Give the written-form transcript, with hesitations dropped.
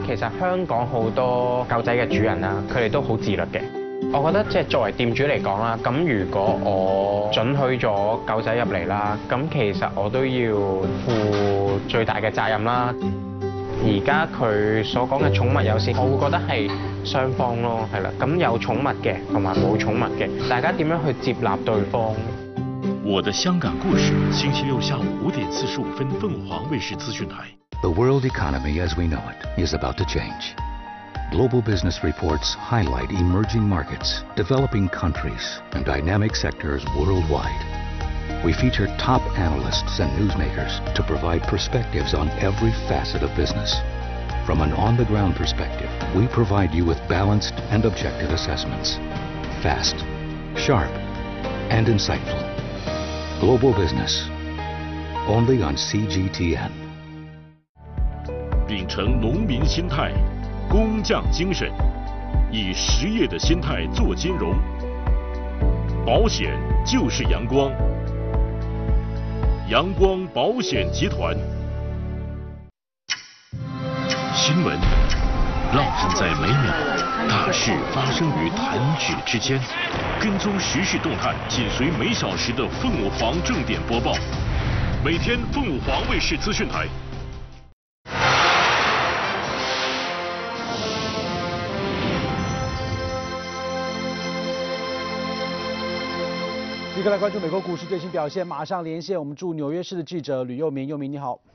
其實香港好多狗仔嘅主人啦，佢哋都好自律嘅。我覺得即係作為店主嚟講啦，咁如果我准許咗狗仔入嚟啦，咁其實我都要負最大嘅責任啦。而家佢所講嘅寵物友善，我會覺得係雙方咯，係啦。咁有寵物嘅同埋冇寵物嘅，大家點樣去接納對方？ 我的香港故事，星期六下午5:45，凤凰卫視資訊台。 The world economy as we know it is about to change. Global business reports highlight emerging markets, developing countries, and dynamic sectors worldwide. We feature top analysts and newsmakers to provide perspectives on every facet of business. From an on-the-ground perspective, we provide you with balanced and objective assessments. Fast, sharp, and insightful. Global Business, only on CGTN. 秉承农民心态，工匠精神，以实业的心态做金融。保险就是阳光，阳光保险集团。新闻浪漫在每秒，大事发生于弹指之间。跟踪时事动态，紧随每小时的凤凰正点播报。每天凤凰卫视资讯台。 立刻来关注美国股市最新表现，马上连线我们驻纽约市的记者吕佑明。佑明你好。